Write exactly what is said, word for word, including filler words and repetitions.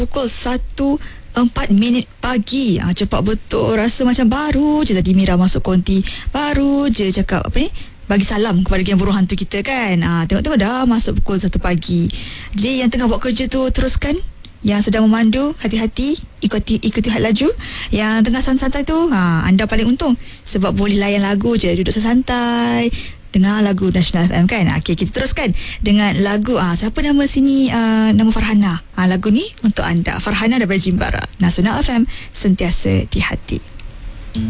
pukul satu empat minit pagi. Ha, cepat betul. Rasa macam baru je tadi Mira masuk konti. Baru je cakap apa ni, bagi salam kepada geng buruh hantu kita kan. Ha, tengok-tengok dah masuk pukul satu pagi. Jadi yang tengah buat kerja tu teruskan. Yang sedang memandu, hati-hati, ikuti ikuti had laju. Yang tengah santai-santai tu, ha, anda paling untung sebab boleh layan lagu je, duduk sesantai dengar lagu National F M kan. Okey, kita teruskan dengan lagu ah siapa nama sini, uh, nama Farhana. Ah lagu ni untuk anda, Farhana daripada Jimbara. National F M, sentiasa di hati.